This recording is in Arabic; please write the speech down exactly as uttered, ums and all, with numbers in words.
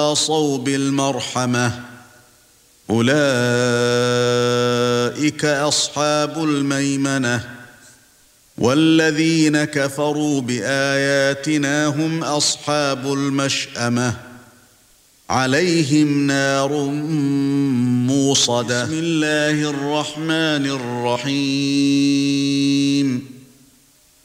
وتواصوا بالمرحمة أولئك أصحاب الميمنة والذين كفروا بآياتنا هم أصحاب المشأمة عليهم نار موصدة. بسم الله الرحمن الرحيم